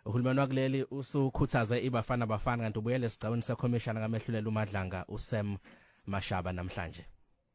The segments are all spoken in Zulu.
Uhulumeni wakuleli usukhuthaze iBafana Bafana kanti ubuyele esigcawini seCommission kaMehlulela uMadlanga uSam Mashaba namhlanje.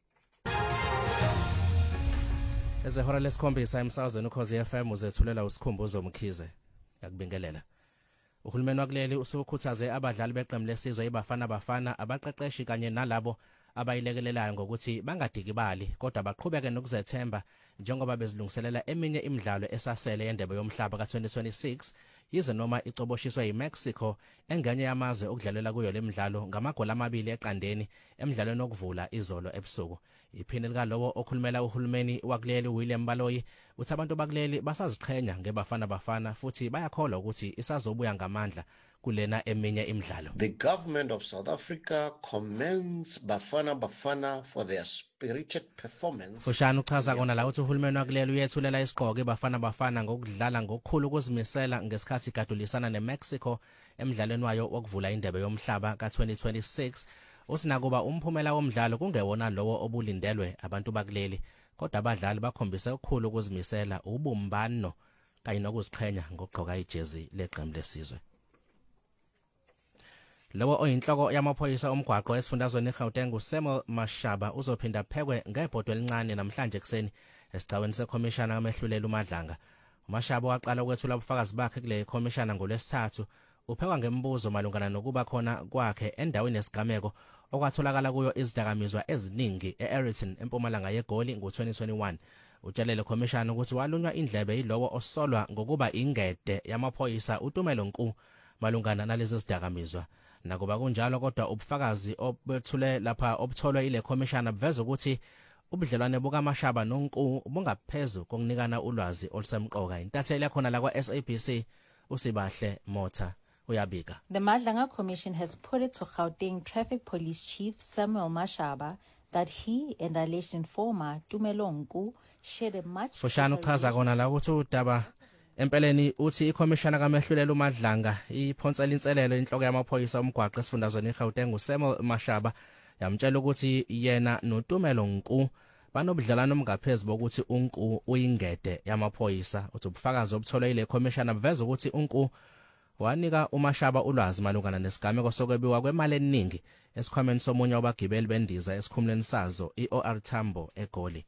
Ezehora lesikhombisa emsakazweni uKhosi FM uzethulela usikhumbuzo Mkhize yakubingelela. Uhulumeni wakuleli usukhuthaze abadlali beqembu lesizwe iBafana Bafana abaqeqeshi kanye nalabo abayilekelelayo ngokuthi bangadikibali kodwa baqhubeke nokuzethemba njengoba bezilungiselela eminye imidlalo esasele yendebe yomhlaba ka2026 yize noma icoboshiswe yiMexico engenye yamazwe okudlalela kuyo lemidlalo ngamagoli 2 eqandeni emidlalweni okuvula izolo ebusuku. Iphini likalowo okhulumela uhulumeni wakuleli William Baloyi uthi abantu bakuleli basaziqhenya ngeBafana Bafana futhi bayakholwa ukuthi isazobuya ngamandla kulena eminye imidlalo. The government of South Africa commends Bafana Bafana for their spirited performance. Fushane uchaza kona la uthi uhulumeni wakuleli uyethulela isiqhoko iBafana Bafana ngokudlala ngokukhulu ukuzimisela ngesikhathi gadulisana neMexico emidlalweni wayo wokuvula indebe yomhlaba ka2026. Usinakuba umphumela womdlalo kungewona lowo obulindelwe abantu bakuleli kodwa abadlali bakhombise ukukhulu ukuzimisela ubumbano kanye nokuziqhenya ngokugqoka ijezi leqembu lesizwe. Lowo oyinhloko yamaphoyisa omgwaqo esifundazweni eGauteng uSam Mashaba uzophinda phekwe ngebhodwe elincane namhlanje ekseni esigcawini seCommission kaMehlulela uMadlanga. uMashaba waqala ukwethula ubufakazi bakhe kule commission ngolwesithathu uphekwa ngembuzo malungana nokuba khona kwakhe endaweni yesigameko okwatholakala kuyo izidakamizwa eziningi eArrington empumalanga yeGoli ngo2021. Utshelele commission ukuthi walunywa indlebe yilowo osolwa ngokuba ingede yamaphoyisa uTumelo Nku malungana nalezi zidakamizwa. Nakuba kunjalo kodwa ubufakazi obethule lapha obutholwe ile commission buveza ukuthi ubudlelwane bukaMashaba noNku bungaphezulu kokunikana ulwazi olusemqoka. Intatheli yakhona la kwaSABC uSibahle Motha uyabika. The Madlanga Commission has put it to Gauteng Traffic Police Chief Samuel Mashaba that he and alleged informer Tumelo Nku shared a much. Fushane uchaza kona la ukuthi udaba empeleni uthi iCommission kaMehlulela uMadlanga iphonsela inselelo inhloko yamaphoyisa omgwaqo esifundazweni eGauteng uSam Mashaba yamtshela ukuthi yena noTumelo Nku banobudlelwano obungaphezulu bokuthi uNku uyingede yamaphoyisa. Uthi ubufakazi obutholwe ile commission buveza ukuthi uNku wanika uMashaba ulwazi malungana nesigameko sokwebiwa kwemali eningi esikhwameni somunye wabagibeli bendiza esikhumuleni sazo iOR Tambo eGoli.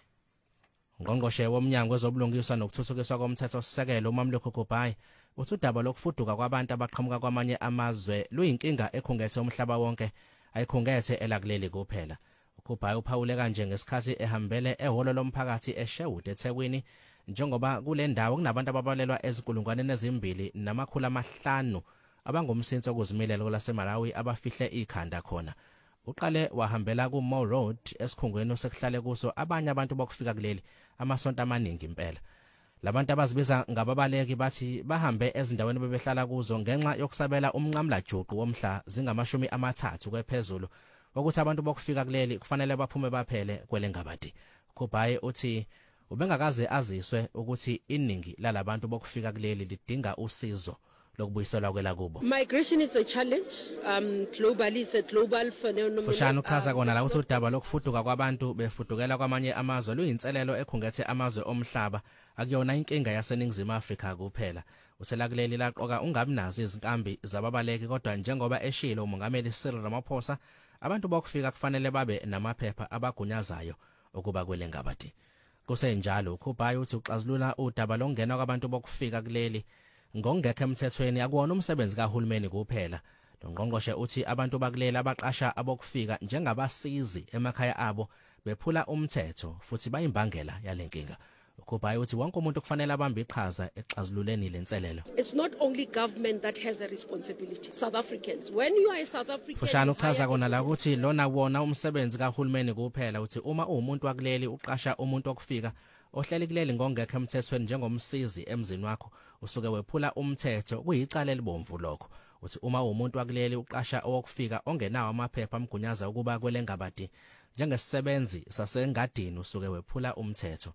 Ngqongqoshe womnyango wezobulungiswa nokuthuthukiswa komthetho sisekelo uMamloko Kubayi uthi udaba lokufuduka kwabantu abaqhamuka kwamanye amazwe luyinkinga ekhungethe umhlaba wonke ayikhungethe elakuleli kuphela. uKubayi uphawule kanje ngesikhathi ehambele ehholo lomphakathi eSherwood eThekwini njengoba kule ndawo kunabantu ababalelwa ezikulungwaneni ezimbili namakhulu 5 abangumsinso okuzimilela kwelaseMalawi abafihle ikhanda khona. Uqale wahambela kuMoore Road esikhungweni osekuhlale kuso abanye abantu bokufika kuleli amasonto amaningi impela. Labantu abazibiza ngababaleki bathi bahambe ezindaweni bebehlala kuzo ngenxa yokusabela umnqamla juqu womhla zingama30 kwephezulu ukuthi abantu bokufika kuleli kufanele baphume baphele kwelengabadi. Kubayi uthi ubengakaze aziswe ukuthi iningi lalabantu bokufika kuleli lidinga usizo lokubuyiselwa kwela kubo. Migration is a challenge. Globally it's a global phenomenon. Fushane uchaza kona la ukuthi udaba lokufuduka kwabantu befudukela kwamanye amazwe luyinselelo ekhungethe amazwe omhlaba akuyona inkinga yaseNingizimu Afrika kuphela. Uselakuleli laqoka ungabi nazo izinkambi zababaleki kodwa njengoba eshilo uMongameli Cyril Ramaphosa abantu bokufika kufanele babe namaphepha abagunyazayo ukuba kwelengabadi. Kusenjalo uKubayi uthi uxazulula udaba lokungena kwabantu bokufika kuleli ngongekho emthethweni akuwona umsebenzi kahulumeni kuphela. Lo ngqongqoshe uthi abantu bakulela abaqasha abokufika njengabasizi emakhaya abo bephula umthetho futhi bayimbangela yalenkinga. uKubayi uthi wonke umuntu kufanele abambe iqhaza exazululeni lenselelo. It's not only government that has a responsibility. South Africans, when you are a South African, Fushane uchaza kona la ukuthi lona wona umsebenzi kahulumeni kuphela. Uthi uma umuntu wakuleli uqasha umuntu okufika ohleli kuleli ngongekho emthethweni njengomsizi emzini wakho usuke wephula umthetho kuyicala elibomvu lokho. Uthi uma umuntu wakuleli uqasha owokufika ongenawo amaphepha amgunyaza ukuba kwelengabadi njengesisebenzi sasengadini usuke wephula umthetho.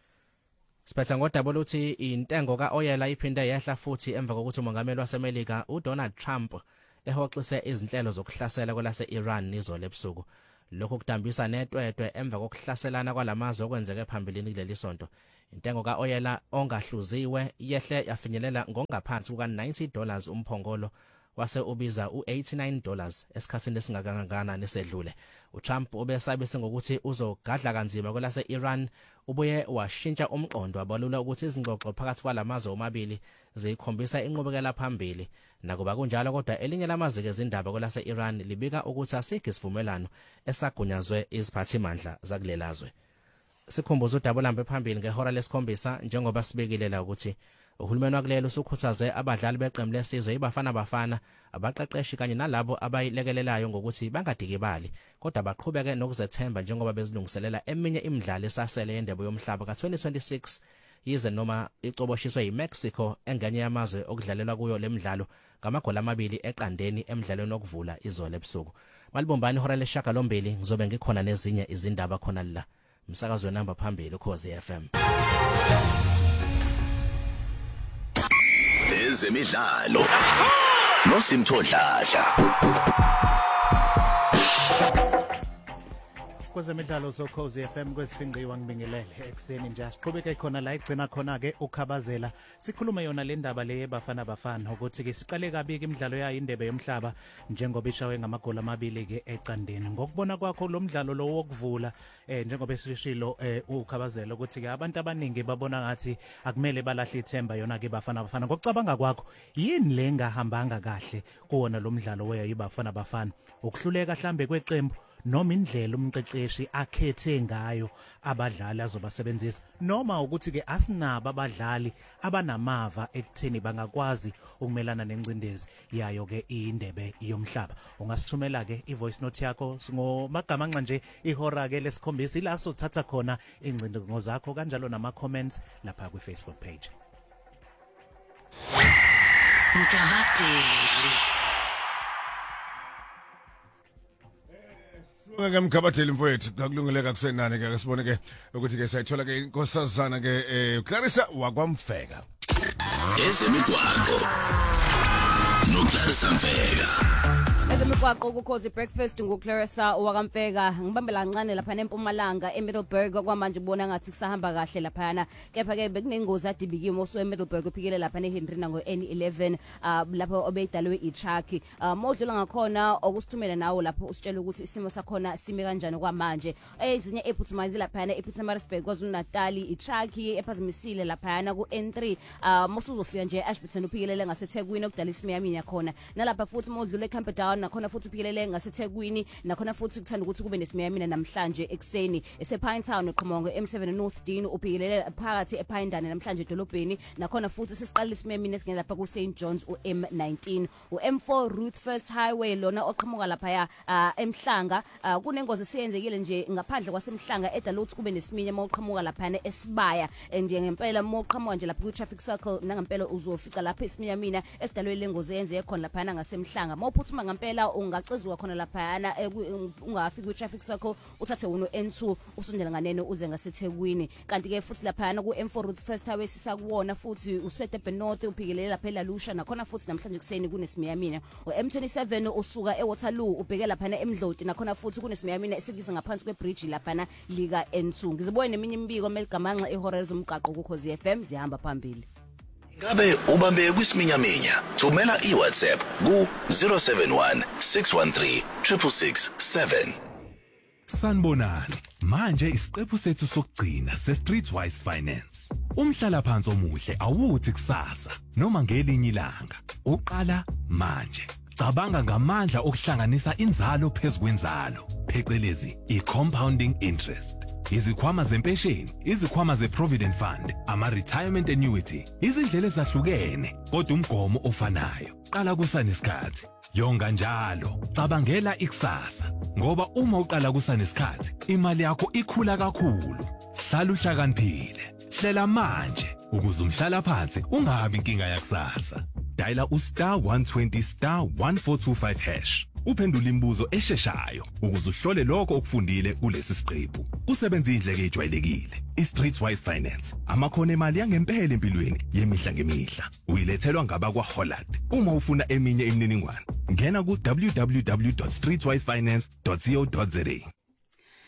Siphetha ngodaba lokuthi intengo kaoyela iphinde yehla futhi emva kokuthi umongameli waseMelika uDonald Trump ehoxise izinhlelo zokuhlasela kwelase-Iran izolo ebusuku. lokho kudambisa netwetwe emva kokuhlaselana kwalamazwe okwenzeke phambilini kuleli sonto. Intengo kaoyela ongahluziwe yehle yafinyelela ngongaphansi kuka $90 umphongolo wase ubiza $89 esikhathini lesingakangana nesedlule. uTrump ubesabise ngokuthi uzogadla kanzima kwelase Iran, ubuye washintsha umqondo wabalula ukuthi izingxoxo phakathi kwalamazwe omabili zikhombisa inqubekela phambili. Nakuba kunjalo kodwa elinye lamazwe ezindaba kwelase Iran libika ukuthi asikho isivumelano esagunyazwe iziphathimandla zakulelazwe. Sikhumbuza udaba lambe phambili ngehora lesikhombisa njengoba sibekile la ukuthi uhulumeni wakulelo usukhuthaze abadlali beqembu lesizwe iBafana Bafana, abaqeqeshi kanye nalabo abayilekelelayo ngokuthi bangadikibali kodwa baqhubeke nokuzethemba njengoba bezilungiselela eminye imidlalo esasele yendebe yomhlaba ka2026 yize noma icoboshiswe yiMexico engenye yamazwe okudlalelwa kuyo lemidlalo ngamagoli 2 eqandeni emidlalweni okuvula izolo ebusuku. Malibumbani ihora lesishiyagalombili ngizobe ngikhona nezinye izindaba khona la umsakazo namba phambili Ukhozi FM. Ezemidlalo noSimthodladla. Kwezemidlalo soKhozi FM kwesifinqiwa ngibingelele ekseni nje asiqhubeke khona la igcina khona ke ukhabazela sikhulume yona le ndaba le yeBafana Bafana ukuthi ke siqale kabi ke imidlalo yayo indebe yomhlaba njengoba ishawe ngamagoli 2 ke eqandeni. Ngokubona kwakho lo mdlalo lo wokuvula njengoba esishilo ukhabazela ukuthi ke abantu abaningi babona ngathi akumele balahle ithemba yona ke Bafana Bafana. Ngokucabanga kwakho yini le ngahambanga kahle kuwona lo mdlalo weyayiBafana Bafana? Ukuhluleka mhlambe kweqembu noma indlela umqeqeshi akhethe ngayo abadlali azobasebenzisa noma ukuthi ke asinabo abadlali abanamava ekutheni bangakwazi ukumelana nencindezi yayo ke indebe yomhlaba? Ungasithumela ke ivoice note yakho ngomagama nje ihora ke lesikhombisa ila sothatha khona ingcingo zakho kanjalo nama comments lapha ku Facebook page. Mkavateli Ngamkhabatheli mfowethu akulungeleka kusenani ke sibone ke ukuthi ke sayithola ke inkosazana ke Clarissa wakwamfeka. Ezemigwaqo noClarissa Mfeka. Ezemigwaqo kuKhozi breakfast ngoClarissa wakamfeka ngibambela kancane lapha eMpumalanga eMiddleburg kwamanje ubona ngathi kusahamba kahle laphana kepha ke bekunengozi adibikimo oso eMiddleburg uphikele lapha neHenry nango N11 lapho obeyidalwe iTruck modlula ngakhona okusithumela nawo lapho usitshela ukuthi isimo sakhona sime kanjani kwamanje. Ezinye ephuthumayizi lapha ePietermaritzburg kwaZulu-Natal iTruck ephazimisile lapha ku N3 mosuzofika nje eAshburton uphikelele ngaseThekwini okudala isimiyamini yakhona nalapha futhi modlula eCamperdown nakhona futhi uphikelele ngaseThekwini nakhona futhi kuthanda ukuthi kube nesimiyamina namhlanje ekseni esePinetown eqhamongo M7 North Dean uphikelele phakathi ePindane namhlanje edolobheni nakhona futhi sesiqala isimiyamina esingena lapha ku St John's uM19 uM4 Ruth First Highway lona oqhamuka lapha ya eMhlanga kunengozi siyenzekile nje ngaphandle kwaseMhlanga edala ukuthi kube nesiminya mawuqhamuka lapha eSibaya nje ngempela mawuqhamuka nje lapha ku traffic circle nangempela uzofica lapha isimiyamina esidalwe lengozi yenze khona lapha ngaseMhlanga mawuphuthuma ngempela ungacezuka khona lapha ungafika ku-traffic circle uthathe uno N2 usondela nganene uze ngaseThekwini kanti ke futhi lapha ku M4 Ruth First Highway sisakuwona futhi uSedebe North uphikelele lapha eLalusha nakhona futhi namhlanje kuseni kunesimiyamina uM27 usuka eWaterloo ubheke lapha eMdloti nakhona futhi kunesimiyamina esikiza ngaphansi kwebridge lapha lika N2 ngizibone neminye imbiko meligamanxa ihora lezomgaqo kuKhozi FM zihamba phambili. Ngabe ubambe kwisiminyaminya thumela iWhatsApp ku 071 613 667. Sanibonani, manje isiqephu sethu sokugcina seStreetwise Finance. Umhlala phansi omuhle awuthi kusasa noma ngelinye ilanga. Uqala manje. Cabanga ngamandla okuhlanganisa inzalo phezukwenzalo, phecelezi i-compounding interest. Izikhwama zempesheni, izikhwama zeProvident Fund, ama-retirement annuity, izindlela ezahlukene, kodwa umgomo ofanayo. Qala kusanesikhathi, yonga njalo, cabangela ikusasa, ngoba uma uqala kusanesikhathi, imali yakho ikhula kakhulu. Hlala uhlakaniphile, hlela manje, ukuze umhlala phansi ungabi inkinga yakusasa. Diala *120*1425#. Uphendula imibuzo esheshayo ukuze uhlole lokho okufundile kulesi siqephu. Kusebenza indlela ejwayelekile. iStreetwise Finance. Amakhono emali yangempela empilweni yemihla ngemihla. Uyilethelwa ngaba kwaHolland. Uma ufuna eminye imininingwane, ngena ku www.streetwisefinance.co.za.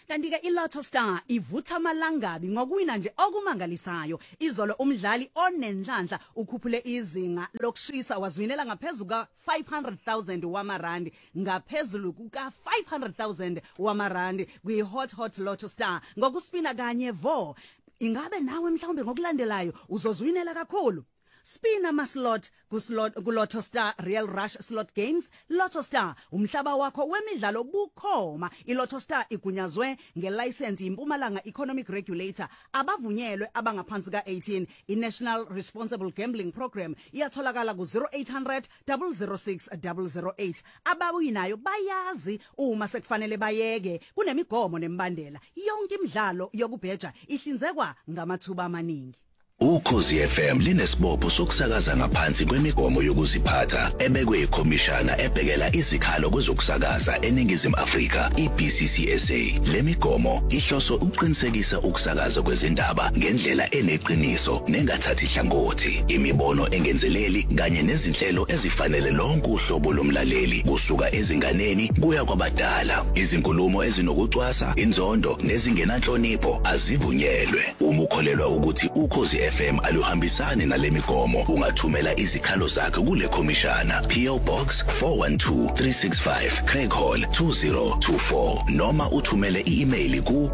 kanti ke iLotto Star ivutha amalangabi ngokuwina nje okumangalisayo. Izolo umdlali onenhlanhla ukhuphule izinga lokushisa wazwinela ngaphezulu ka 500,000 wamarandi, ngaphezulu kuka 500,000 wamarandi kwi hot Lotto Star ngokuspina kanye vo. Ingabe nawe mhlawumbe ngokulandelayo uzozwinela kakhulu? Spina maslot kuLotto Star Real Rush Slot Games. Lotto Star umhlaba wakho wemidlalo bukhoma. iLotto Star igunyazwe ngelicense yiMpumalanga Economic Regulator. Abavunyelwe abangaphansi ka 18. iNational Responsible Gambling Program iyatholakala ku 0800 006 008. Abawinayo bayazi uma sekufanele bayeke, kunemigomo nembandela. Yonke imidlalo yokubheja ihlinzekwa ngamathuba amaningi. Ukhozi FM linesibopho sokusakaza ngaphansi kwemigomo yokuziphatha ebekwe ikhomishana ebhekela izikhalo kwezokusakaza eNingizimu Afrika iBCCSA. Lemigomo ihloso ukuqinisekisa ukusakaza kwezindaba ngendlela eneqiniso nengathathi ihlangothi, imibono engenzeleli kanye nezinhlelo ezifanele lonke uhlobo lomlaleli kusuka ezinganeni kuya kwabadala. Izinkulumo ezinokucwasa, inzondo nezingenanhlonipho azivunyelwe. Uma ukholelwa ukuthi Ukhozi FM aluhambisani nalemigomo, ungathumela izikhalo zakho kule khomishana. PO Box 412365 Craig Hall 2024 noma uthumele i-email ku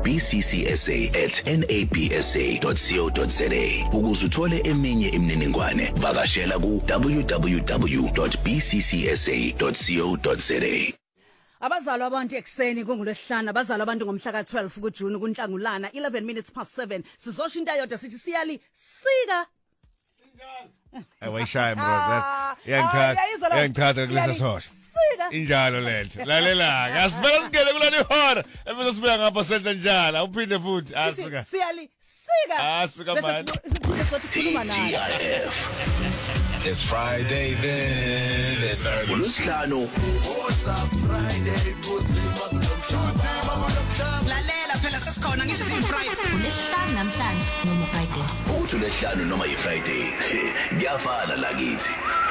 bccsa@nabsa.co.za. Ukuze uthole eminye imininingwane vakashela ku www.bccsa.co.za. Abazalwa abantu ekseni kungoLwesihlanu, abazalwa abantu ngomhla ka 12 kuJuni kuNhlangulana 11 minutes past 7. Sizosho into eyodwa sithi siyali sika. Awayishaya bro. Yangichaza kulesa sosho. Injalo lento. Lalela, ngasibeka singene kulona ihora. Ebese sibeka ngapha senza njalo. Awuphinde futhi asuka. Siyali sika. Asuka man. TGIF. It's Friday then. It's uLwesihlanu. Lalela phela sesikhona ngithi siFriday. uLwesihlanu namhlanje noma Friday. Uthi uLwesihlanu noma iFriday. Kuyafana lakithi.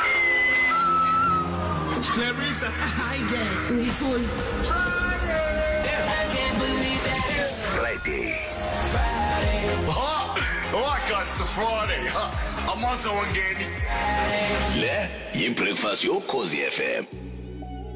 Clarissa. Hi there. Ngithuli. I can't believe that it's Friday. Oh, guys, it's a Friday. I'm on someone getting. Le, yi breakfast yo Ukhozi FM.